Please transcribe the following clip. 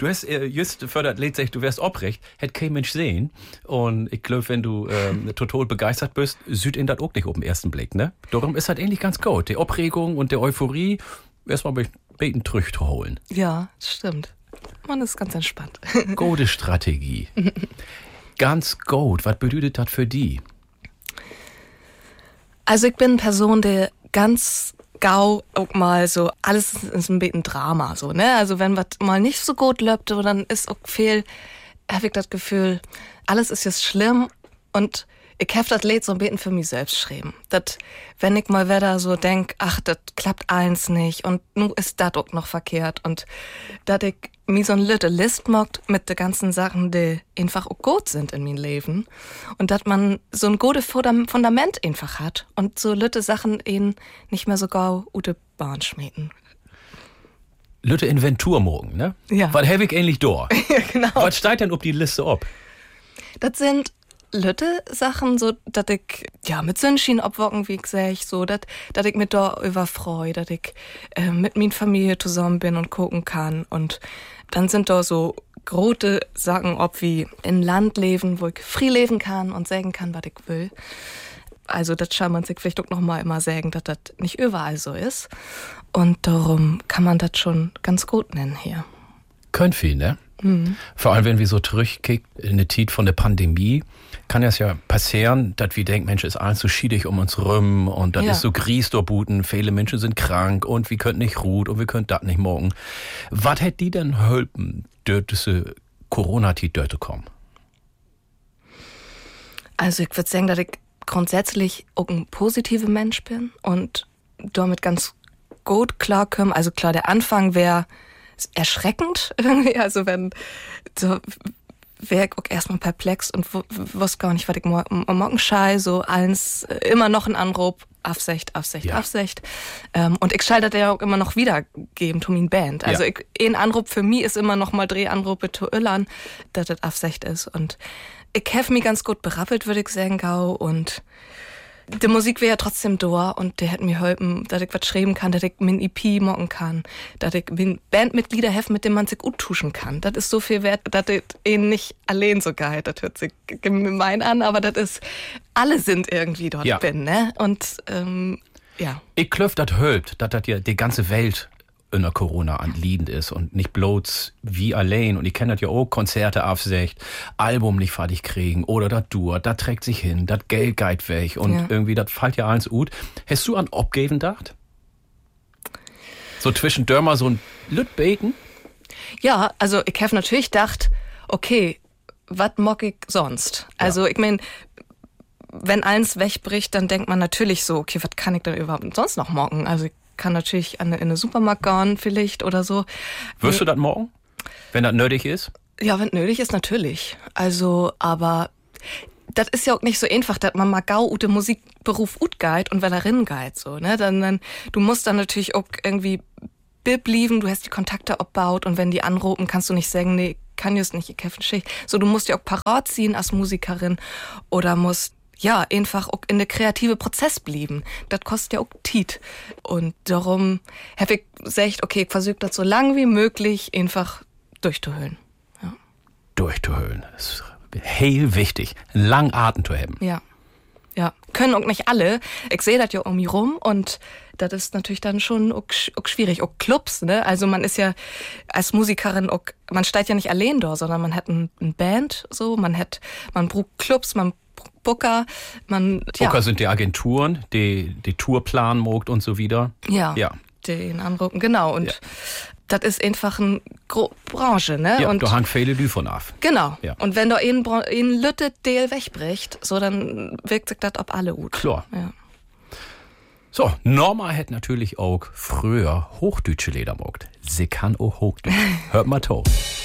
Du hast just für das Lied gesagt, du wärst obrecht, hätte kein Mensch sehen. Und ich glaube, wenn du total begeistert bist, sieht ihn das auch nicht auf den ersten Blick, ne? Darum ist das eigentlich ganz gut. Die Aufregung und die Euphorie erstmal beten Trüch zu holen. Ja, das stimmt. Man ist ganz entspannt. Gute Strategie. Ganz gut. Was bedeutet das für die? Also ich bin eine Person, die ganz gau auch mal so, alles ist ein bisschen Drama, so, ne? Also wenn was mal nicht so gut läuft, dann ist auch viel, habe ich das Gefühl, alles ist jetzt schlimm und ich habe das Lied so ein bisschen für mich selbst geschrieben. Dat, wenn ich mal wieder so denk, ach, das klappt eins nicht und nu ist das auch noch verkehrt und dass ich mir so ein Lütte List mockt mit den ganzen Sachen, die einfach auch gut sind in meinem Leben und dass man so ein gutes Fundament einfach hat und so Lütte Sachen ihn nicht mehr so gau ute Bahn schmieden. Lütte Inventur morgen, ne? Ja. Was habe ich ähnlich da? Ja, genau. Was steht denn auf die Liste ab? Das sind Lütte Sachen, so, dass ich, ja, mit Sonnenschein obwocken, wie ich sag, so, dass ich mich da überfreue, dass ich mit meiner Familie zusammen bin und gucken kann. Und dann sind da so große Sachen, ob wie in Land leben, wo ich frei leben kann und sagen kann, was ich will. Also, das kann man sich vielleicht auch noch mal immer sagen, dass das nicht überall so ist. Und darum kann man das schon ganz gut nennen hier. Könnt viel, ne? Mhm. Vor allem, wenn wir so zurückkicken in die Zeit von der Pandemie, kann es ja passieren, dass wir denken, Mensch, ist alles so schiedig um uns rum und das ist so gries buten, viele Menschen sind krank und wir können nicht ruhen und wir können das nicht morgen. Was hätte die denn helfen, durch diese Corona-Zeit durchzukommen? Also ich würde sagen, dass ich grundsätzlich auch ein positiver Mensch bin und damit ganz gut klarkomme. Also klar, der Anfang wäre erschreckend irgendwie, also wenn so wäre ich auch erstmal perplex und wusste gar nicht, was ich morgen schei, so eins, immer noch ein Anruf, Afsecht. Und ich schalte das ja auch immer noch wiedergeben, zu meiner Band. Also ein Anruf für mich ist immer noch mal Drehanrufe zu Öllern, dass das Afsecht ist. Und ich habe mich ganz gut berappelt, würde ich sagen, Gau. Und die Musik wäre ja trotzdem da und der hätte mir helfen, dass ich was schreiben kann, dass ich min EP mocken kann, dass ich min Bandmitglieder habe, mit denen man sich gut tuschen kann. Das ist so viel wert, dass ich ihn nicht allein so geil, das hört sich gemein an, aber das ist, alle sind irgendwie dort bin, ne? Und, ja. Ich glaube, das hilft, dass das ja die ganze Welt in der Corona anliegend ist und nicht bloß wie allein. Und ich kenne das ja auch, Konzerte aufsecht, Album nicht fertig kriegen oder das dauert, das trägt sich hin, das Geld geht weg und irgendwie, das fällt ja alles gut. Hast du an Abgeben gedacht? So zwischen Dörmer so ein Lüt beten? Ja, also ich habe natürlich gedacht, okay, was mock ich sonst? Also ich meine, wenn eins wegbricht, dann denkt man natürlich so, okay, was kann ich denn überhaupt sonst noch mocken? Also ich kann natürlich in eine Supermarkt gehen vielleicht oder so. Wirst du das morgen, wenn das nötig ist? Ja, wenn nötig ist, natürlich. Also, aber das ist ja auch nicht so einfach, dass man mal gau ute Musikberuf ut geht und wenn er rin geht, so, ne? Dann, du musst dann natürlich auch irgendwie blieben, du hast die Kontakte abbaut und wenn die anrufen, kannst du nicht sagen, nee, kann just nicht, ich helfe Schicht. So, du musst ja auch parat ziehen als Musikerin oder musst ja, einfach auch in der kreative Prozess blieben. Das kostet ja auch Zeit. Und darum habe ich gesagt, okay, ich versuche das so lang wie möglich einfach durchzuhöhlen. Ja. Durchzuhöhlen. Das ist heel wichtig. Lang Atem zu haben. Ja. Ja. Können auch nicht alle. Ich sehe das ja um mich rum und das ist natürlich dann schon auch schwierig. Auch Clubs, ne? Also man ist ja als Musikerin auch, man steht ja nicht allein da, sondern man hat eine Band, so, man braucht Clubs, man Booker, Booker sind die Agenturen, die Tour planen mogt und so wieder. Ja. Den anrufen, genau. Und das ist einfach eine Branche, ne? Ja, und da hängt viele Lü von ab. Genau. Ja. Und wenn da ein Lütte Deal wegbricht, so dann wirkt sich das auf alle gut. Klar. Ja. So, Norma hätte natürlich auch früher Hochdeutsche Leder mogt. Sie kann auch Hochdeutsch. Hört mal to.